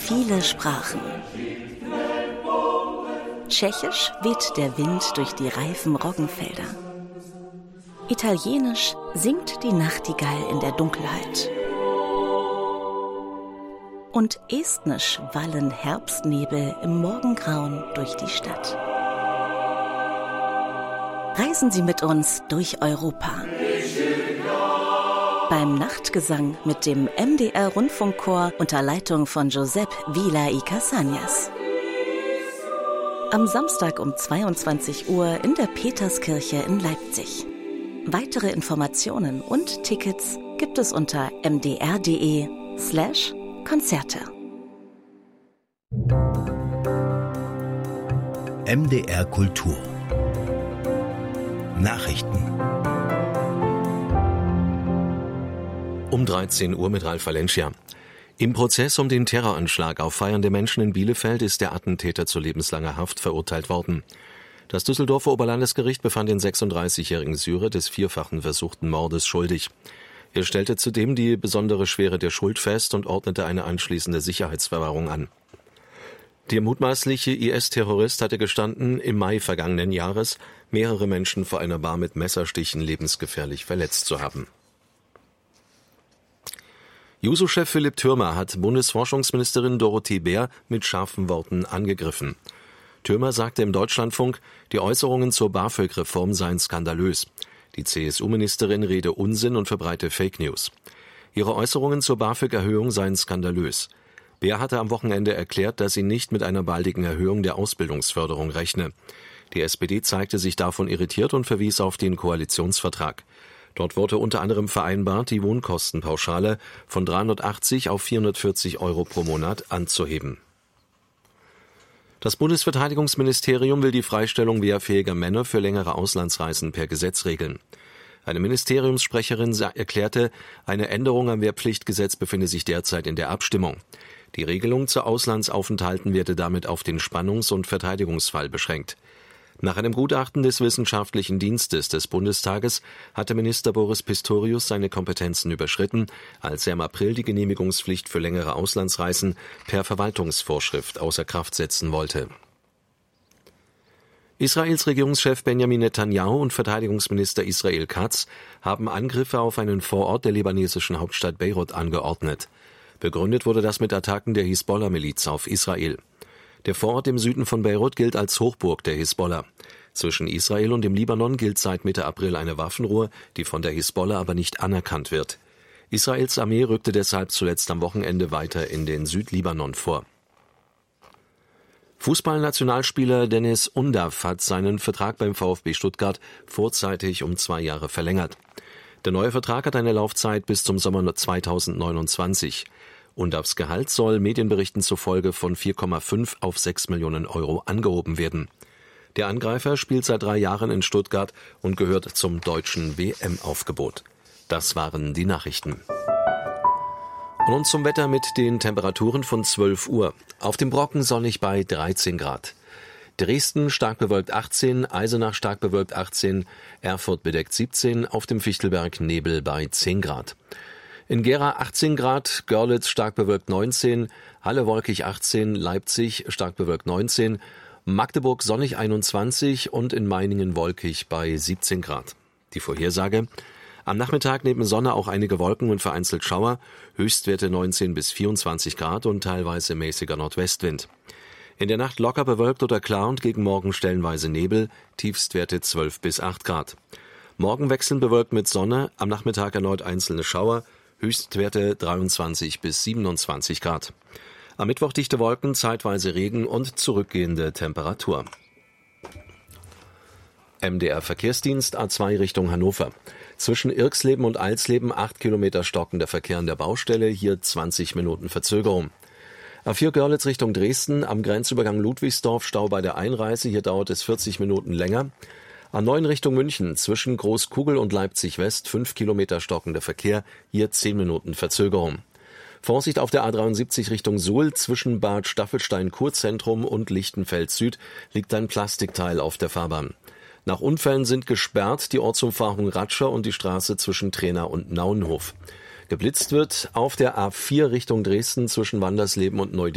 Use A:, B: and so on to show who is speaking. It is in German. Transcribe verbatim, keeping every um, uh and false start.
A: viele Sprachen. Tschechisch weht der Wind durch die reifen Roggenfelder. Italienisch singt die Nachtigall in der Dunkelheit. Und estnisch wallen Herbstnebel im Morgengrauen durch die Stadt. Reisen Sie mit uns durch Europa. Beim Nachtgesang mit dem M D R-Rundfunkchor unter Leitung von Josep Vila y Casañas. Am Samstag um zweiundzwanzig Uhr in der Peterskirche in Leipzig. Weitere Informationen und Tickets gibt es unter mdr.de slash Konzerte.
B: M D R Kultur Nachrichten
C: Um dreizehn Uhr mit Ralf Valencia. Im Prozess um den Terroranschlag auf feiernde Menschen in Bielefeld ist der Attentäter zu lebenslanger Haft verurteilt worden. Das Düsseldorfer Oberlandesgericht befand den sechsunddreißigjährigen Syrer des vierfachen versuchten Mordes schuldig. Er stellte zudem die besondere Schwere der Schuld fest und ordnete eine anschließende Sicherheitsverwahrung an. Der mutmaßliche I S-Terrorist hatte gestanden, im Mai vergangenen Jahres mehrere Menschen vor einer Bar mit Messerstichen lebensgefährlich verletzt zu haben. Juso-Chef Philipp Thürmer hat Bundesforschungsministerin Dorothee Bär mit scharfen Worten angegriffen. Thürmer sagte im Deutschlandfunk, die Äußerungen zur BAföG-Reform seien skandalös. Die C S U-Ministerin rede Unsinn und verbreite Fake News. Ihre Äußerungen zur BAföG-Erhöhung seien skandalös. Bär hatte am Wochenende erklärt, dass sie nicht mit einer baldigen Erhöhung der Ausbildungsförderung rechne. Die S P D zeigte sich davon irritiert und verwies auf den Koalitionsvertrag. Dort wurde unter anderem vereinbart, die Wohnkostenpauschale von dreihundertachtzig auf vierhundertvierzig Euro pro Monat anzuheben. Das Bundesverteidigungsministerium will die Freistellung wehrfähiger Männer für längere Auslandsreisen per Gesetz regeln. Eine Ministeriumssprecherin erklärte, eine Änderung am Wehrpflichtgesetz befinde sich derzeit in der Abstimmung. Die Regelung zu Auslandsaufenthalten werde damit auf den Spannungs- und Verteidigungsfall beschränkt. Nach einem Gutachten des Wissenschaftlichen Dienstes des Bundestages hatte Minister Boris Pistorius seine Kompetenzen überschritten, als er im April die Genehmigungspflicht für längere Auslandsreisen per Verwaltungsvorschrift außer Kraft setzen wollte. Israels Regierungschef Benjamin Netanyahu und Verteidigungsminister Israel Katz haben Angriffe auf einen Vorort der libanesischen Hauptstadt Beirut angeordnet. Begründet wurde das mit Attacken der Hisbollah-Miliz auf Israel. Der Vorort im Süden von Beirut gilt als Hochburg der Hisbollah. Zwischen Israel und dem Libanon gilt seit Mitte April eine Waffenruhe, die von der Hisbollah aber nicht anerkannt wird. Israels Armee rückte deshalb zuletzt am Wochenende weiter in den Südlibanon vor. Fußballnationalspieler Deniz Undav hat seinen Vertrag beim VfB Stuttgart vorzeitig um zwei Jahre verlängert. Der neue Vertrag hat eine Laufzeit bis zum Sommer zweitausendneunundzwanzig. Undavs Gehalt soll Medienberichten zufolge von vier Komma fünf auf sechs Millionen Euro angehoben werden. Der Angreifer spielt seit drei Jahren in Stuttgart und gehört zum deutschen W M-Aufgebot. Das waren die Nachrichten. Und nun zum Wetter mit den Temperaturen von zwölf Uhr. Auf dem Brocken sonnig bei dreizehn Grad. Dresden stark bewölkt achtzehn, Eisenach stark bewölkt achtzehn, Erfurt bedeckt siebzehn, auf dem Fichtelberg Nebel bei zehn Grad. In Gera achtzehn Grad, Görlitz stark bewölkt neunzehn, Halle wolkig achtzehn, Leipzig stark bewölkt neunzehn, Magdeburg sonnig einundzwanzig und in Meiningen wolkig bei siebzehn Grad. Die Vorhersage: Am Nachmittag neben Sonne auch einige Wolken und vereinzelt Schauer, Höchstwerte neunzehn bis vierundzwanzig Grad und teilweise mäßiger Nordwestwind. In der Nacht locker bewölkt oder klar und gegen Morgen stellenweise Nebel, Tiefstwerte zwölf bis acht Grad. Morgen wechselnd bewölkt mit Sonne, am Nachmittag erneut einzelne Schauer, Höchstwerte dreiundzwanzig bis siebenundzwanzig Grad. Am Mittwoch dichte Wolken, zeitweise Regen und zurückgehende Temperatur. M D R Verkehrsdienst A zwei Richtung Hannover. Zwischen Irxleben und Alsleben acht Kilometer stockender Verkehr an der Baustelle, hier zwanzig Minuten Verzögerung. A vier Görlitz Richtung Dresden, am Grenzübergang Ludwigsdorf Stau bei der Einreise, hier dauert es vierzig Minuten länger. A neun Richtung München, zwischen Großkugel und Leipzig West, fünf Kilometer stockender Verkehr, hier zehn Minuten Verzögerung. Vorsicht auf der A dreiundsiebzig Richtung Suhl, zwischen Bad Staffelstein-Kurzentrum und Lichtenfeld Süd liegt ein Plastikteil auf der Fahrbahn. Nach Unfällen sind gesperrt die Ortsumfahrung Ratscher und die Straße zwischen Trena und Nauenhof. Geblitzt wird auf der A vier Richtung Dresden zwischen Wandersleben und Neudietl